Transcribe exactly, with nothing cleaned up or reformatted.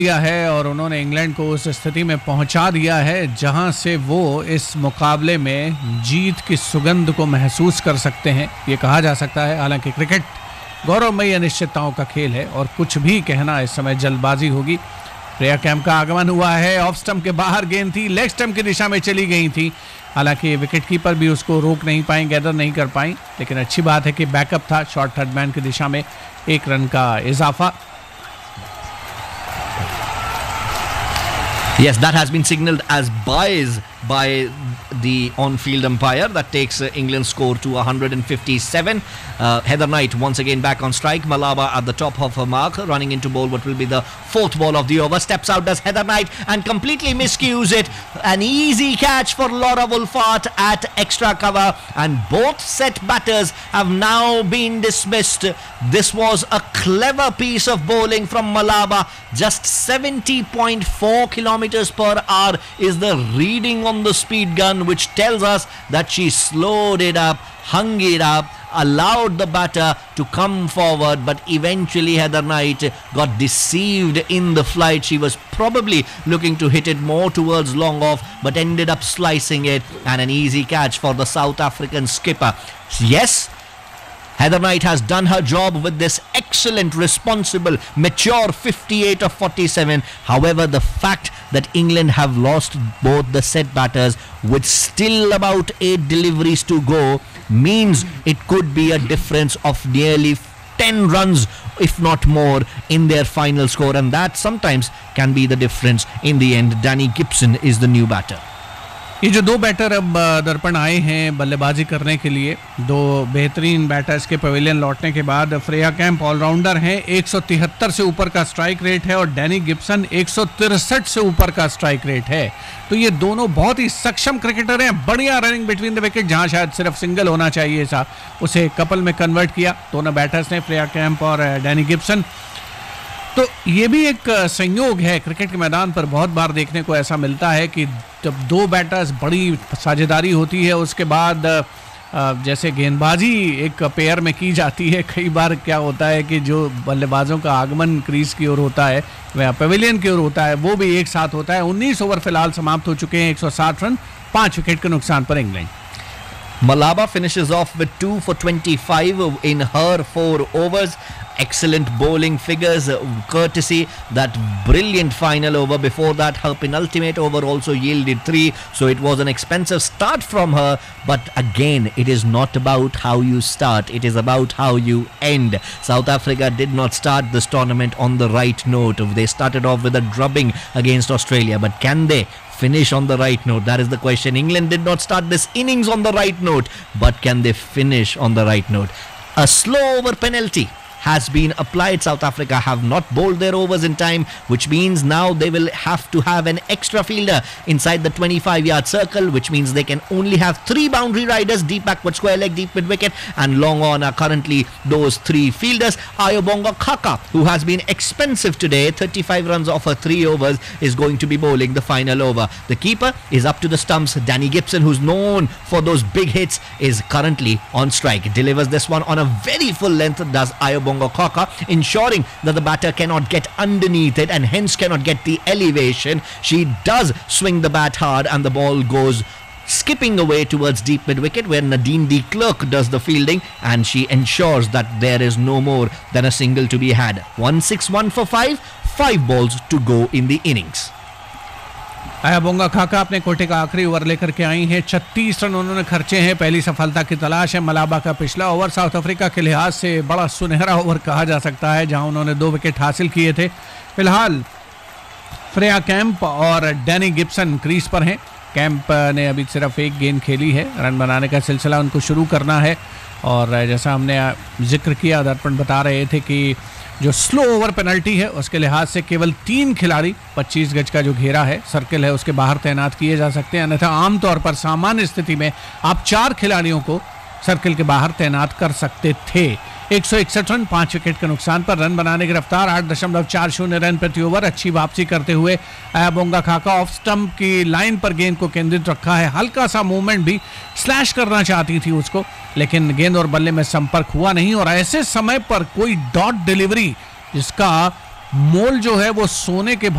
दिया है और उन्होंने इंग्लैंड को उस स्थिति में पहुंचा दिया है जहां से वो इस मुकाबले में जीत की सुगंध को महसूस कर सकते हैं, ये कहा जा सकता है। हालांकि क्रिकेट गौरवमयी अनिश्चितताओं का खेल है और कुछ भी कहना इस समय जल्दबाजी होगी। फ्रेया कैम्प का आगमन हुआ है, ऑफ स्टंप के बाहर गेंद थी, लेग स्टंप की दिशा में चली गई थी। हालांकि विकेट कीपर भी उसको रोक नहीं पाई, गैदर नहीं कर पाई, लेकिन अच्छी बात है कि बैकअप था। शॉर्ट थर्ड मैन की दिशा में एक रन का इजाफा। Yes, that has been signalled as buys by the on-field umpire. That takes uh, England's score to one hundred fifty-seven. Uh, Heather Knight once again back on strike. Malaba at the top of her mark, running into ball what will be the fourth ball of the over. Steps out does Heather Knight and completely miscues it. An easy catch for Laura Wolfart at extra cover, and both set batters have now been dismissed. This was a clever piece of bowling from Malaba. Just seventy point four kilometers per hour is the reading on the speed gun, which tells us that she slowed it up, hung it up, allowed the batter to come forward, but eventually Heather Knight got deceived in the flight. She was probably looking to hit it more towards long off, but ended up slicing it, and an easy catch for the South African skipper. Yes, Heather Knight has done her job with this excellent, responsible, mature fifty-eight of forty-seven. However, the fact that England have lost both the set batters with still about eight deliveries to go means it could be a difference of nearly ten runs, if not more, in their final score, and that sometimes can be the difference in the end. Danny Gibson is the new batter. ये जो दो batter अब दर्पण आए हैं बल्लेबाजी करने के लिए, दो बेहतरीन बैटर्स के पवेलियन लौटने के बाद, फ्रेया कैम्प ऑलराउंडर हैं, एक सौ तिहत्तर से ऊपर का स्ट्राइक रेट है और डैनी गिब्सन एक सौ तिरसठ से ऊपर का स्ट्राइक रेट है। तो ये दोनों बहुत ही सक्षम क्रिकेटर हैं। बढ़िया रनिंग बिटवीन द विकेट, जहां शायद सिर्फ सिंगल होना चाहिए था, उसे कपल में कन्वर्ट किया दोनों बैटर्स ने, फ्रेया कैम्प और डैनी गिब्सन। तो ये भी एक संयोग है क्रिकेट के मैदान पर, बहुत बार देखने को ऐसा मिलता है कि जब दो बैटर्स बड़ी साझेदारी होती है, उसके बाद जैसे गेंदबाजी एक पेयर में की जाती है, कई बार क्या होता है कि जो बल्लेबाजों का आगमन क्रीज की ओर होता है वह पवेलियन की ओर होता है, वो भी एक साथ होता है। उन्नीस ओवर फिलहाल समाप्त हो चुके हैं, एक सौ साठ रन, पांच विकेट के नुकसान पर England. Malaba finishes off with two for twenty-five in her four overs. Excellent bowling figures, courtesy that brilliant final over. Before that, her penultimate over also yielded three, so it was an expensive start from her. But again, it is not about how you start, it is about how you end. South Africa did not start this tournament on the right note. They started off with a drubbing against Australia, but can they finish on the right note? That is the question. England did not start this innings on the right note, but can they finish on the right note? A slow over penalty has been applied. South Africa have not bowled their overs in time, which means now they will have to have an extra fielder inside the twenty-five yard circle, which means they can only have three boundary riders, deep backward square leg, deep mid wicket, and long on are currently those three fielders. Ayobonga Khaka, who has been expensive today, thirty-five runs off her three overs, is going to be bowling the final over. The keeper is up to the stumps. Danny Gibson, who's known for those big hits, is currently on strike. Delivers this one on a very full length, does Ayobonga Khaka, ensuring that the batter cannot get underneath it and hence cannot get the elevation. She does swing the bat hard and the ball goes skipping away towards deep mid wicket, where Nadine de Klerk does the fielding, and she ensures that there is no more than a single to be had. one six one for five, five balls to go in the innings. Ayabonga Khaka अपने कोटे का आखिरी over लेकर के आई हैं, छत्तीस run उन्होंने खर्चे हैं, पहली सफलता की तलाश है। मलाबा का पिछला ओवर साउथ अफ्रीका के लिहाज से बड़ा सुनहरा ओवर कहा जा सकता है, जहां उन्होंने दो विकेट हासिल किए थे। फिलहाल फ्रेया कैम्प और डैनी गिब्सन क्रीज पर हैं। कैम्प ने अभी सिर्फ एक गेंद खेली है, रन बनाने का सिलसिला उनको शुरू करना है, और जैसा हमने जिक्र किया, दर्पण बता रहे थे कि जो स्लो ओवर पेनल्टी है उसके लिहाज से केवल तीन खिलाड़ी पच्चीस गज का जो घेरा है, सर्किल है, उसके बाहर तैनात किए जा सकते हैं। अन्यथा आमतौर पर सामान्य स्थिति में आप चार खिलाड़ियों को सर्किल के बाहर तैनात कर सकते थे। एक सौ इकसठ रन, पांच विकेट के नुकसान पर। रन बनाने की रफ्तार आठ दशमलव चार शून्य रन प्रति ओवर। अच्छी वापसी करते हुए अयाबोंगा खाका ऑफ स्टंप की लाइन पर गेंद को केंद्रित रखा है, हल्का सा मूवमेंट भी, स्लैश करना चाहती थी उसको, लेकिन गेंद और बल्ले में संपर्क हुआ नहीं, और ऐसे समय पर कोई डॉट डिलीवरी जिसका मोल जो है वो सोने के